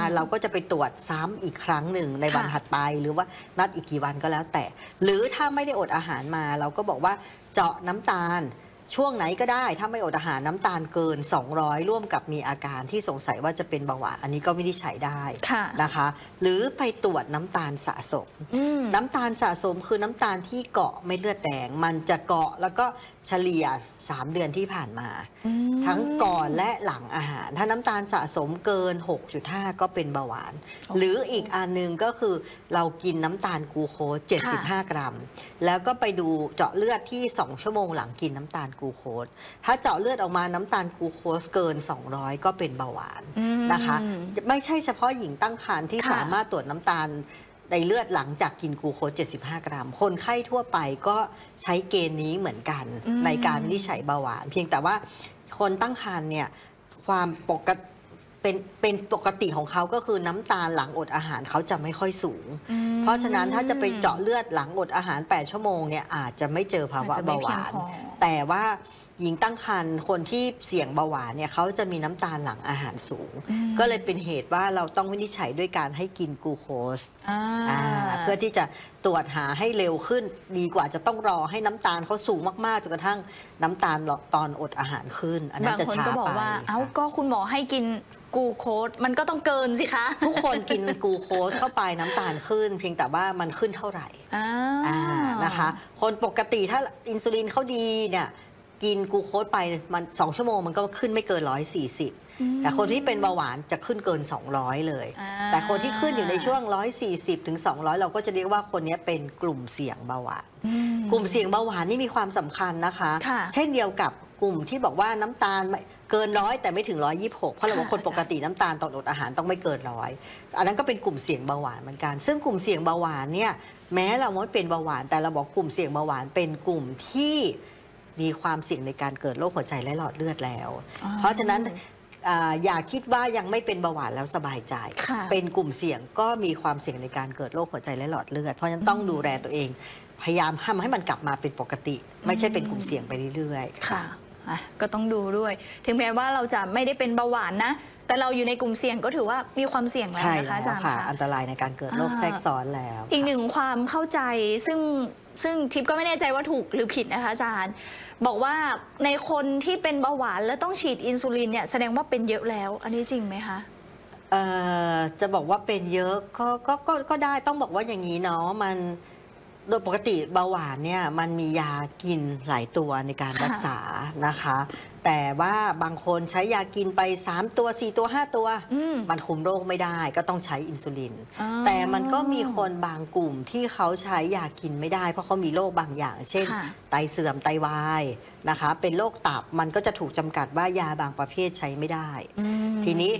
เราก็จะไปตรวจซ้ำอีกครั้งหนึ่งในวันถัดไปหรือว่านัดอีกกี่วันก็แล้วแต่หรือถ้าไม่ได้อดอาหารมาเราก็บอกว่าเจาะน้ำตาลช่วงไหนก็ได้ถ้าไม่อดอาหารน้ำตาลเกิน200ร่วมกับมีอาการที่สงสัยว่าจะเป็นเบาหวานอันนี้ก็วินิจฉัยได้นะคะหรือไปตรวจน้ำตาลสะสมน้ำตาลสะสมคือน้ำตาลที่เกาะเม็ดเลือดแดงมันจะเกาะแล้วก็เฉลี่ย3 เดือนที่ผ่านมาทั้งก่อนและหลังอาหารถ้าน้ำตาลสะสมเกิน 6.5 ก็เป็นเบาหวานหรืออีกอันนึงก็คือเรากินน้ำตาลกลูโคส75 กรัมแล้วก็ไปดูเจาะเลือดที่2 ชั่วโมงหลังกินน้ำตาลกลูโคสถ้าเจาะเลือดออกมาน้ำตาลกลูโคสเกิน200ก็เป็นเบาหวานนะคะไม่ใช่เฉพาะหญิงตั้งครรภ์ที่สามารถตรวจน้ำตาลในเลือดหลังจากกินกลูโคส75 กรัมคนไข้ทั่วไปก็ใช้เกณฑ์นี้เหมือนกันในการวินิจฉัยเบาหวานเพียงแต่ว่าคนตั้งครรภ์เนี่ยความเป็นปกติของเขาก็คือน้ำตาลหลังอดอาหารเขาจะไม่ค่อยสูงเพราะฉะนั้นถ้าจะไปเจาะเลือดหลังอดอาหาร8 ชั่วโมงเนี่ยอาจจะไม่เจอภาวะเบาหวานแต่ว่าหญิงตั้งครรภ์คนที่เสี่ยงเบาหวานเนี่ยเขาจะมีน้ำตาลหลังอาหารสูงก็เลยเป็นเหตุว่าเราต้องวินิจฉัยด้วยการให้กินกลูโคสเพื่อที่จะตรวจหาให้เร็วขึ้นดีกว่าจะต้องรอให้น้ำตาลเขาสูงมากๆจนกระทั่งน้ำตาลตอนอดอาหารขึ้นอันนั้นจะช้าไปบางคนก็บอกว่าเอ้าก็คุณหมอให้กินกลูโคสมันก็ต้องเกินสิคะทุกคนกินกลูโคสเข้าไปน้ำตาลขึ้นเพียงแต่ว่ามันขึ้นเท่าไหร่นะคะคนปกติถ้าอินซูลินเขาดีเนี่ยกินกลูโคสไปมัน2 ชั่วโมงมันก็ขึ้นไม่เกิน140แต่คนที่เป็นเบาหวานจะขึ้นเกิน200เลยแต่คนที่ขึ้นอยู่ในช่วง140ถึง200เราก็จะเรียกว่าคนนี้เป็นกลุ่มเสี่ยงเบาหวานกลุ่มเสี่ยงเบาหวานนี่มีความสำคัญนะคะเช่นเดียวกับกลุ่มที่บอกว่าน้ำตาลเกิน100แต่ไม่ถึง126เพราะเราบอกคนปกติน้ำตาลตอนอดอาหารต้องไม่เกิน100อันนั้นก็เป็นกลุ่มเสี่ยงเบาหวานเหมือนกันซึ่งกลุ่มเสี่ยงเบาหวานเนี่ยแม้เราไม่เป็นเบาหวานแต่เราบอกกลุ่มเสี่ยงเบาหวานเป็นกลุ่มที่มีความเสี่ยงในการเกิดโรคหัวใจและหลอดเลือดแล้วเพราะฉะนั้นอย่าคิดว่ายังไม่เป็นเบาหวานแล้วสบายใจเป็นกลุ่มเสี่ยงก็มีความเสี่ยงในการเกิดโรคหัวใจและหลอดเลือดเพราะฉะนั้นต้องดูแลตัวเองพยายามทำให้มันกลับมาเป็นปกติไม่ใช่เป็นกลุ่มเสี่ยงไปเรื่อยๆค่ะก็ต้องดูด้วยถึงแม้ว่าเราจะไม่ได้เป็นเบาหวานนะแต่เราอยู่ในกลุ่มเสี่ยงก็ถือว่ามีความเสี่ยงแล้วนะคะอาจารย์ค่ะอันตรายในการเกิดโรคแทรกซ้อนแล้วอีกหนึ่งความเข้าใจซึ่งทิพย์ก็ไม่แน่ใจว่าถูกหรือผิดนะคะอาจารย์บอกว่าในคนที่เป็นเบาหวานแล้วต้องฉีดอินซูลินเนี่ยแสดงว่าเป็นเยอะแล้วอันนี้จริงไหมคะจะบอกว่าเป็นเยอะก็ได้ต้องบอกว่าอย่างนี้เนาะมันโดยปกติเบาหวานเนี่ยมันมียากินหลายตัวในการรักษานะคะแต่ว่าบางคนใช้ยากินไป3 ตัว4 ตัว5 ตัวมันคุมโรคไม่ได้ก็ต้องใช้อินซูลินแต่มันก็มีคนบางกลุ่มที่เขาใช้ยากินไม่ได้เพราะเขามีโรคบางอย่างเช่นไตเสื่อมไตวายนะคะเป็นโรคตับมันก็จะถูกจำกัดว่ายาบางประเภทใช้ไม่ได้ทีนี้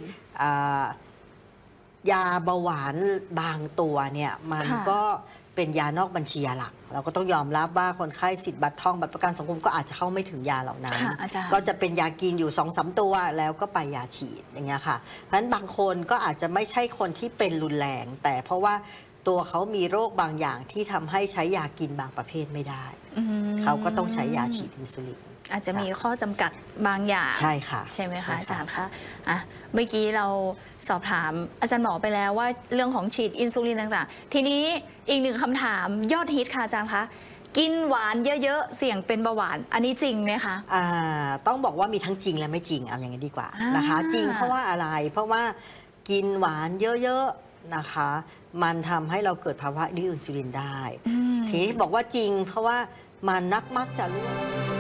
ยาเบาหวานบางตัวเนี่ยมันก็เป็นยานอกบัญชียาหลักเราก็ต้องยอมรับว่าคนไข้สิทธิ์บัตรทองบัตรประกันสังคมก็อาจจะเข้าไม่ถึงยาเหล่านั้นก็จะเป็นยากินอยู่2-3 ตัวแล้วก็ไปยาฉีดอย่างเงี้ยค่ะเพราะฉะนั้นบางคนก็อาจจะไม่ใช่คนที่เป็นรุนแรงแต่เพราะว่าตัวเขามีโรคบางอย่างที่ทำให้ใช้ยากินบางประเภทไม่ได้เขาก็ต้องใช้ยาฉีดอินซูลินอาจจะมีข้อจำกัดบางอย่างใช่ค่ะใช่ไหมคะอาจารย์คะเมื่อกี้เราสอบถามอาจารย์หมอไปแล้วว่าเรื่องของฉีดอินซูลินต่างๆทีนี้อีกหนึ่งคำถามยอดฮิตค่ะอาจารย์คะกินหวานเยอะๆเสี่ยงเป็นเบาหวานอันนี้จริงไหมคะต้องบอกว่ามีทั้งจริงและไม่จริงเอาอย่างนี้ดีกว่านะคะจริงเพราะว่าอะไรเพราะว่ากินหวานเยอะๆนะคะมันทำให้เราเกิดภาวะดื้ออินซูลินได้ทีนี้บอกว่าจริงเพราะว่ามันมักจะรู้